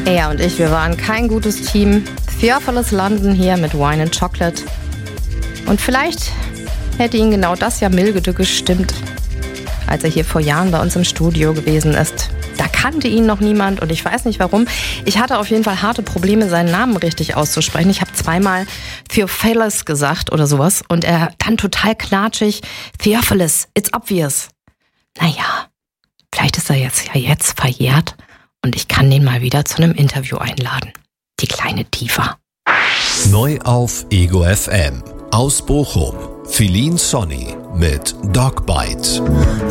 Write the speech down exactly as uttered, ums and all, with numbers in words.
Er und ich, wir waren kein gutes Team. Theophilus London hier mit Wine and Chocolate. Und vielleicht hätte ihn genau das ja milde gestimmt, als er hier vor Jahren bei uns im Studio gewesen ist. Da kannte ihn noch niemand und ich weiß nicht warum. Ich hatte auf jeden Fall harte Probleme, seinen Namen richtig auszusprechen. Ich habe zweimal Theophilus gesagt oder sowas und er dann total knatschig. Theophilus, it's obvious. Naja, vielleicht ist er jetzt ja jetzt verjährt und ich kann den mal wieder zu einem Interview einladen. Die kleine Diva. Neu auf Ego F M. Aus Bochum. Feline Sonny mit Dogbite.